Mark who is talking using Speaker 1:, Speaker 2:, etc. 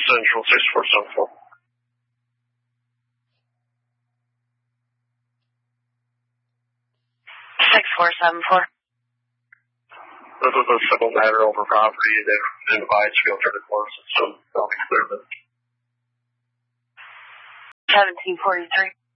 Speaker 1: Central 6474. This is a civil matter over property. They're invited to go through the court system. They'll be clear.
Speaker 2: 1743.